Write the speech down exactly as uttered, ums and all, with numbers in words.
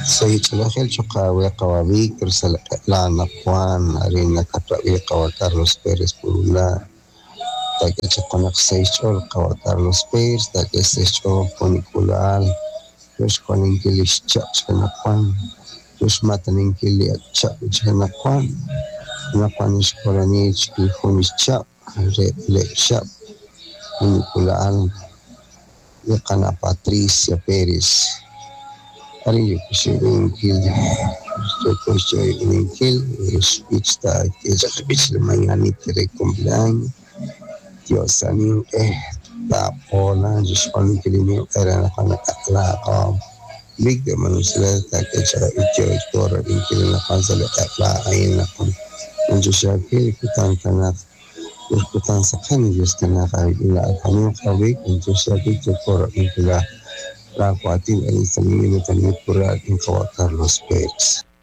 Soy Chulajel Chocawe Kawabi, Crisal Lana Juan, Arena Catravica, Carlos Pérez Purula, Taque Choconac Seichol, Kawa Carlos Pérez, Taque Seichol, Poniculal, Los Coninkilis Chachanaquan, Los Mataninkili Chap Chanaquan, Napanish Koranich, Kilfunis Chap, Red Lake Chap, Poniculal, Yakana Patricia Pérez. Ari Shirinkil, Shirinkil, speech that is a speech de mañana de cumpleaños. Dios anin eh tapola jispon kilini era na la ka big de manusela ta ke chara icho itora inkil na kansala la ayin na kon unjo shakil kutan kana kutan sakhan jestina ka ila kanu ka big unjo shakil itora inkila la kuatin ay sanini metanit pura in Carlos Pérez.